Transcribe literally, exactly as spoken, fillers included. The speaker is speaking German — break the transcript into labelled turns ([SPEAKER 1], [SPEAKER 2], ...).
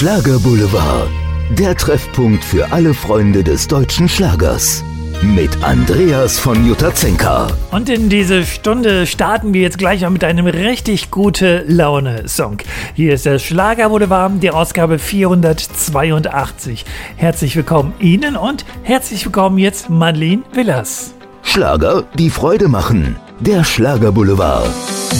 [SPEAKER 1] Schlager Boulevard, der Treffpunkt für alle Freunde des deutschen Schlagers. Mit Andreas von Jutazenka.
[SPEAKER 2] Und in diese Stunde starten wir jetzt gleich mal mit einem richtig gute Laune-Song. Hier ist der Schlager Boulevard, die Ausgabe vierhundertzweiundachtzig. Herzlich willkommen Ihnen und herzlich willkommen jetzt Madeleine Willers.
[SPEAKER 1] Schlager, die Freude machen. Der Schlager Boulevard.